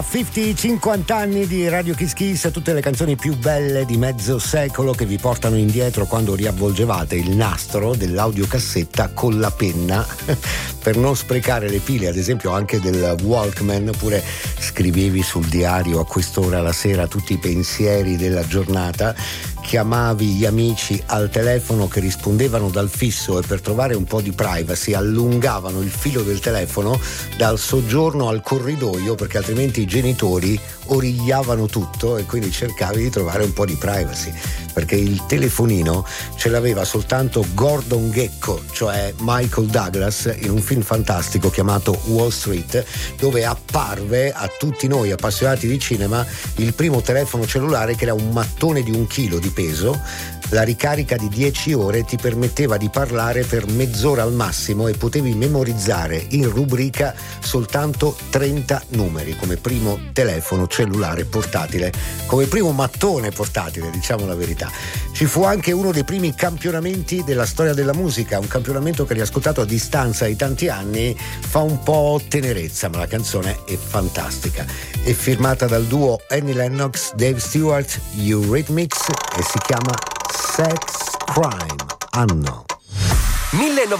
50 anni di Radio Kiss Kiss, tutte le canzoni più belle di mezzo secolo che vi portano indietro quando riavvolgevate il nastro dell'audiocassetta con la penna per non sprecare le pile, ad esempio anche del Walkman, oppure scrivevi sul diario a quest'ora la sera tutti i pensieri della giornata, chiamavi gli amici al telefono che rispondevano dal fisso e per trovare un po' di privacy allungavano il filo del telefono dal soggiorno al corridoio, perché altrimenti i genitori origliavano tutto e quindi cercavi di trovare un po' di privacy, perché il telefonino ce l'aveva soltanto Gordon Gekko, cioè Michael Douglas, in un film fantastico chiamato Wall Street, dove apparve a tutti noi appassionati di cinema il primo telefono cellulare che era un mattone di 1 chilo di peso. La ricarica di 10 ore ti permetteva di parlare per mezz'ora al massimo e potevi memorizzare in rubrica soltanto 30 numeri come primo telefono cellulare portatile, come primo mattone portatile, diciamo la verità. Ci fu anche uno dei primi campionamenti della storia della musica, un campionamento che riascoltato a distanza di tanti anni fa un po' tenerezza, ma la canzone è fantastica. È firmata dal duo Annie Lennox, Dave Stewart, Eurythmics e si chiama Sex Crime. Anno